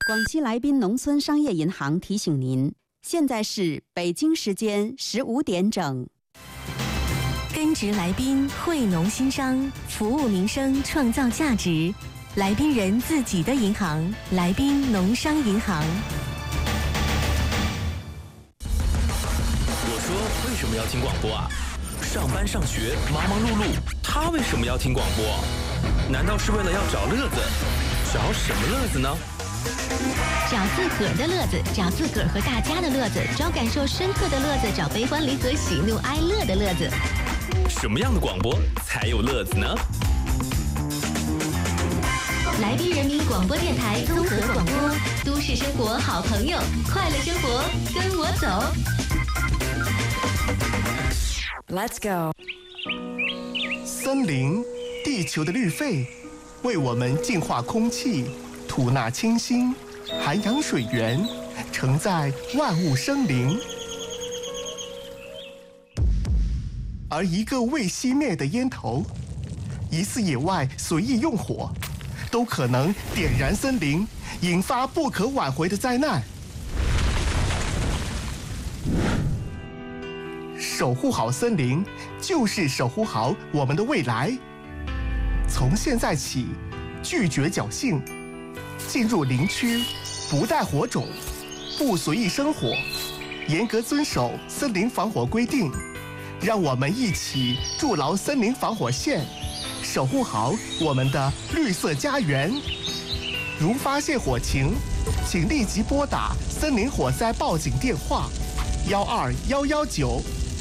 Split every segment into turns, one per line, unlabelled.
广西来宾农村商业银行提醒您，现在是北京时间15点整。
根植来宾，惠农兴商，服务民生，创造价值。来宾人自己的银行，来宾农商银行。
我说，为什么要听广播啊？上班上学，忙忙碌碌，他为什么要听广播？难道是为了要找乐子？找什么乐子呢？
找自个儿的乐子，找自个儿和大家的乐子，找感受深刻的乐子，找悲欢离合、喜怒哀乐的乐子。
什么样的广播才有乐子呢？
来宾人民广播电台综合广播，都市生活好朋友，快乐生活跟我走。
Let's go。
森林，地球的绿肺，为我们净化空气，吐纳清新，涵养水源，承载万物生灵。而一个未熄灭的烟头，一次野外随意用火，都可能点燃森林，引发不可挽回的灾难。守护好森林，就是守护好我们的未来。从现在起，拒绝侥幸，进入林区，不带火种，不随意生火，严格遵守森林防火规定。让我们一起筑牢森林防火线，守护好我们的绿色家园。如发现火情，请立即拨打森林火灾报警电话12119。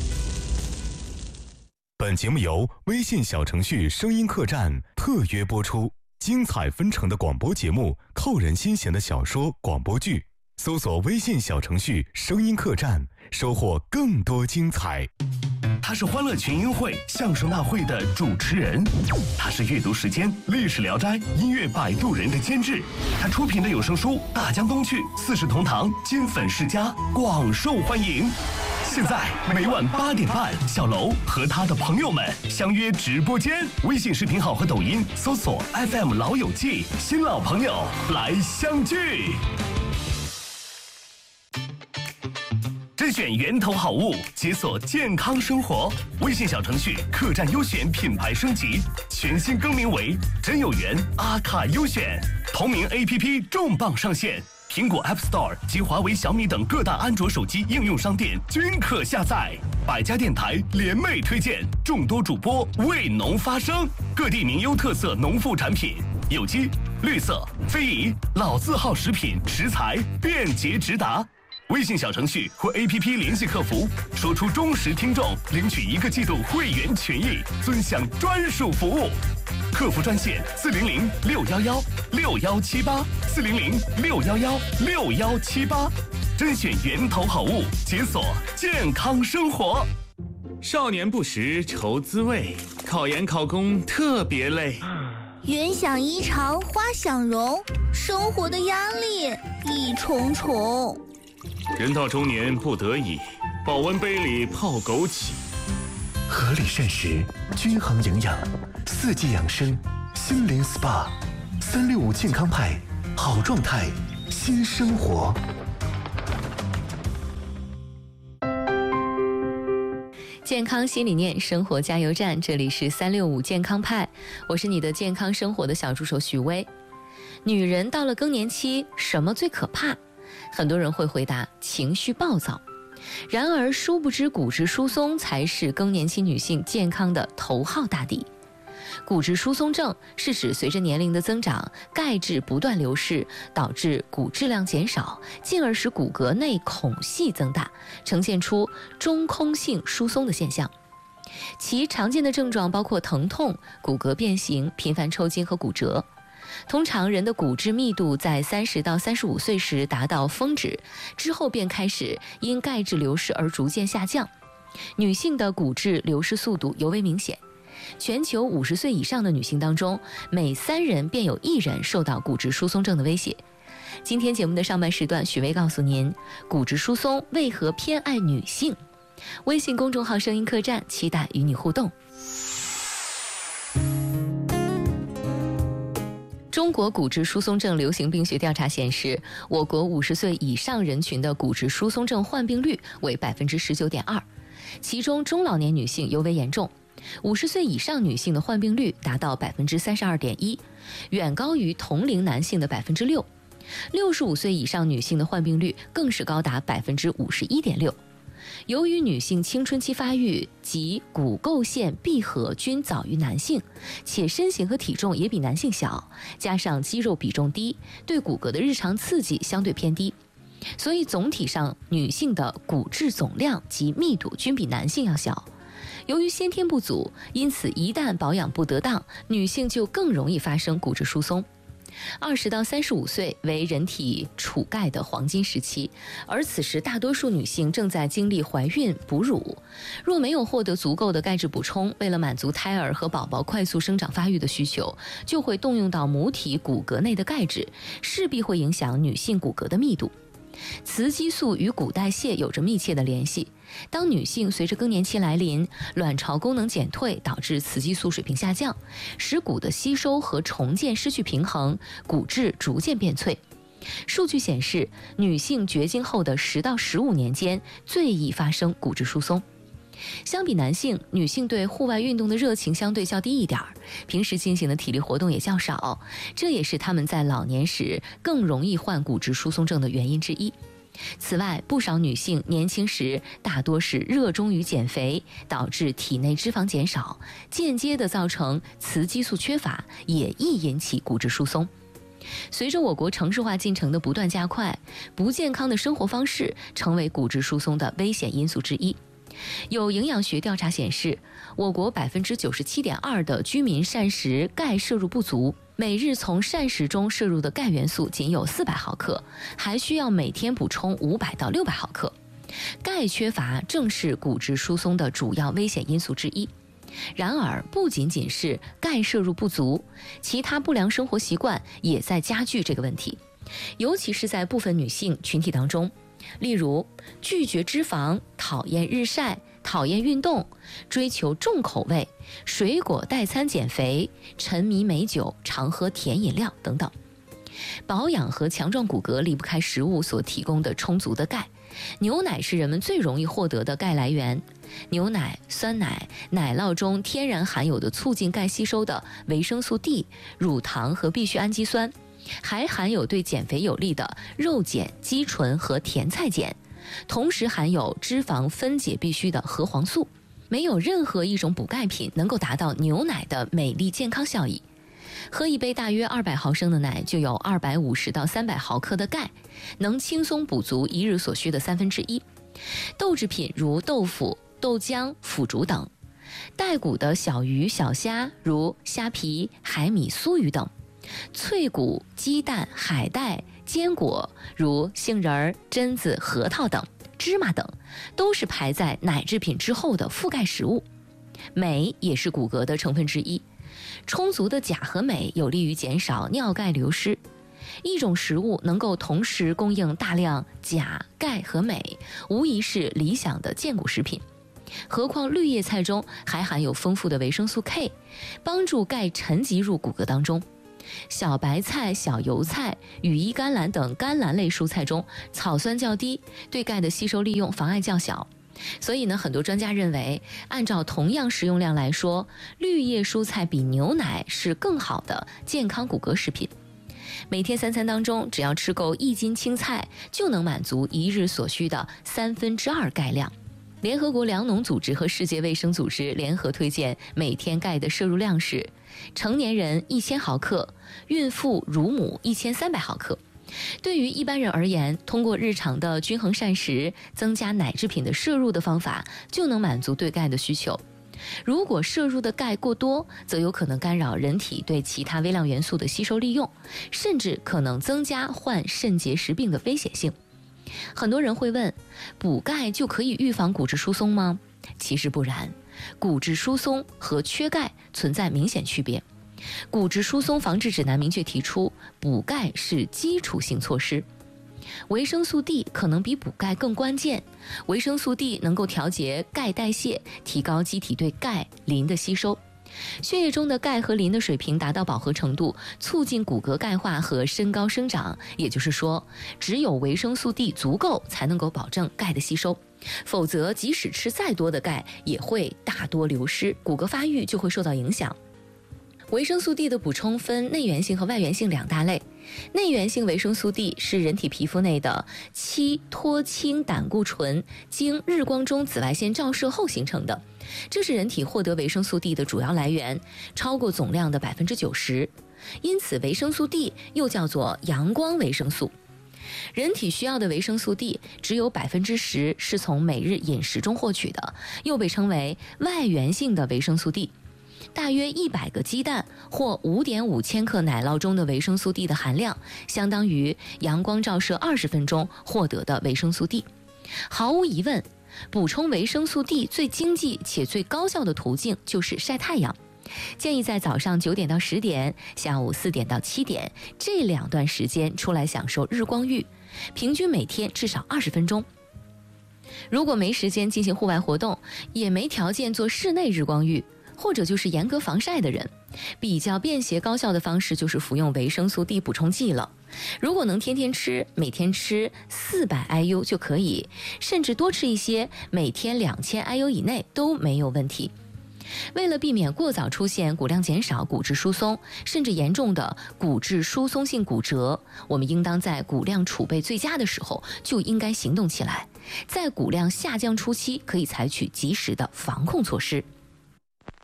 本节目由微信小程序声音客栈特约播出，精彩纷呈的广播节目，扣人心弦的小说广播剧，搜索微信小程序声音客栈，收获更多精彩。
他是欢乐群英会相声大会的主持人，他是阅读时间历史聊斋音乐摆渡人的监制，他出品的有声书《大江东去》四世同堂金粉世家广受欢迎。现在每晚8点半，小楼和他的朋友们相约直播间，微信视频号和抖音搜索 FM 老友记，新老朋友来相聚。甄选源头好物，解锁健康生活。微信小程序客栈优选品牌升级，全新更名为真有缘阿卡优选。同名 APP 重磅上线，苹果 App Store 及华为、小米等各大安卓手机应用商店均可下载。百家电台联袂推荐，众多主播为农发声，各地名优特色农副产品，有机、绿色、非遗、老字号食品食材便捷直达。微信小程序或 APP 联系客服，说出忠实听众，领取1个季度会员权益，尊享专属服务。客服专线400-611-6178，400-611-6178，甄选源头好物，解锁健康生活。
少年不识愁滋味，考研考公特别累。
云想衣裳花想容，生活的压力一重重。
人到中年不得已，保温杯里泡枸杞。
合理膳食，均衡营养，4季养生，心灵 SPA，365健康派，好状态，新生活。
健康新理念，生活加油站，这里是365健康派，我是你的健康生活的小助手许薇。女人到了更年期，什么最可怕？很多人会回答情绪暴躁，然而殊不知骨质疏松才是更年期女性健康的头号大敌。骨质疏松症是指随着年龄的增长，钙质不断流失，导致骨质量减少，进而使骨骼内孔隙增大，呈现出中空性疏松的现象。其常见的症状包括疼痛、骨骼变形、频繁抽筋和骨折。通常人的骨质密度在30到35岁时达到峰值，之后便开始因钙质流失而逐渐下降。女性的骨质流失速度尤为明显，全球50岁以上的女性当中，每3人便有1人受到骨质疏松症的威胁。今天节目的上半时段，许薇告诉您骨质疏松为何偏爱女性。微信公众号声音客栈，期待与你互动。 中国骨质疏松症流行病学调查显示，我国50岁以上人群的骨质疏松症患病率为19.2%，其中中老年女性尤为严重，50岁以上女性的患病率达到32.1%，远高于同龄男性的6%，65岁以上女性的患病率更是高达51.6%。由于女性青春期发育及骨构线闭合均早于男性，且身形和体重也比男性小，加上肌肉比重低，对骨骼的日常刺激相对偏低，所以总体上女性的骨质总量及密度均比男性要小。由于先天不足，因此一旦保养不得当，女性就更容易发生骨质疏松。20到35岁为人体储钙的黄金时期，而此时大多数女性正在经历怀孕、哺乳，若没有获得足够的钙质补充，为了满足胎儿和宝宝快速生长发育的需求，就会动用到母体骨骼内的钙质，势必会影响女性骨骼的密度。雌激素与骨代谢有着密切的联系，当女性随着更年期来临，卵巢功能减退，导致雌激素水平下降，使骨的吸收和重建失去平衡，骨质逐渐变脆。数据显示，女性绝经后的10到15年间最易发生骨质疏松。相比男性，女性对户外运动的热情相对较低一点，平时进行的体力活动也较少，这也是她们在老年时更容易患骨质疏松症的原因之一。此外，不少女性年轻时大多是热衷于减肥，导致体内脂肪减少，间接地造成雌激素缺乏，也易引起骨质疏松。随着我国城市化进程的不断加快，不健康的生活方式成为骨质疏松的危险因素之一。有营养学调查显示，我国97.2%的居民膳食钙摄入不足，每日从膳食中摄入的钙元素仅有400毫克，还需要每天补充500到600毫克。钙缺乏正是骨质疏松的主要危险因素之一。然而，不仅仅是钙摄入不足，其他不良生活习惯也在加剧这个问题，尤其是在部分女性群体当中。例如，拒绝脂肪、讨厌日晒、讨厌运动、追求重口味、水果代餐减肥、沉迷美酒、常喝甜饮料等等。保养和强壮骨骼离不开食物所提供的充足的钙，牛奶是人们最容易获得的钙来源。牛奶、酸奶、奶酪中天然含有的促进钙吸收的维生素 D、乳糖和必需氨基酸，还含有对减肥有利的肉碱、肌醇和甜菜碱，同时含有脂肪分解必需的核黄素。没有任何一种补钙品能够达到牛奶的美丽健康效益。喝一杯大约200毫升的奶，就有250到300毫克的钙，能轻松补足一日所需的1/3。豆制品如豆腐、豆浆、腐竹等，带骨的小鱼、小虾如虾皮、海米、酥鱼等，脆骨、鸡蛋、海带、坚果如杏仁、榛子、核桃等，芝麻等，都是排在奶制品之后的富钙食物。镁也是骨骼的成分之一，充足的钾和镁有利于减少尿钙流失。一种食物能够同时供应大量钾、钙和镁，无疑是理想的健骨食品。何况绿叶菜中还含有丰富的维生素 K， 帮助钙沉积入骨骼当中。小白菜、小油菜、羽衣甘蓝等甘蓝类蔬菜中草酸较低，对钙的吸收利用妨碍较小。所以呢，很多专家认为，按照同样食用量来说，绿叶蔬菜比牛奶是更好的健康骨骼食品。每天3餐当中，只要吃够1斤青菜，就能满足一日所需的2/3钙量。联合国粮农组织和世界卫生组织联合推荐每天钙的摄入量是：成年人1000毫克，孕妇、乳母1300毫克。对于一般人而言，通过日常的均衡膳食，增加奶制品的摄入的方法，就能满足对钙的需求。如果摄入的钙过多，则有可能干扰人体对其他微量元素的吸收利用，甚至可能增加患肾结石病的危险性。很多人会问，补钙就可以预防骨质疏松吗？其实不然，骨质疏松和缺钙存在明显区别。骨质疏松防治指南明确提出，补钙是基础性措施。维生素 D 可能比补钙更关键，维生素 D 能够调节钙代谢，提高机体对钙、磷的吸收。 血液中的钙和磷的水平达到饱和程度，促进骨骼钙化和身高生长。也就是说，只有维生素 D 足够，才能够保证钙的吸收。否则，即使吃再多的钙，也会大多流失，骨骼发育就会受到影响。维生素 D 的补充分内源性和外源性两大类。内源性维生素 D 是人体皮肤内的7脱氢胆固醇经日光中紫外线照射后形成的，这是人体获得维生素 D 的主要来源，超过总量的90%。因此，维生素 D 又叫做阳光维生素。人体需要的维生素 D 只有10%是从每日饮食中获取的，又被称为外源性的维生素 D。大约100个鸡蛋或5.5千克奶酪中的维生素 D 的含量，相当于阳光照射20分钟获得的维生素 D。毫无疑问，补充维生素 D 最经济且最高效的途径就是晒太阳。建议在早上9点到10点，下午4点到7点这2段时间出来享受日光浴，平均每天至少20分钟。如果没时间进行户外活动，也没条件做室内日光浴，或者就是严格防晒的人，比较便携高效的方式就是服用维生素 D 补充剂了。如果能天天吃，每天吃400 IU 就可以，甚至多吃一些，每天2000 IU 以内都没有问题。为了避免过早出现骨量减少、骨质疏松，甚至严重的骨质疏松性骨折，我们应当在骨量储备最佳的时候就应该行动起来，在骨量下降初期可以采取及时的防控措施。